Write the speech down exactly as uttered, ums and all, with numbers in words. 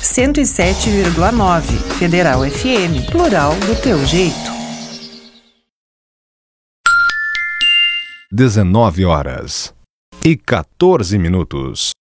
cento e sete vírgula nove. Federal F M, plural do teu jeito. dezenove horas e quatorze minutos.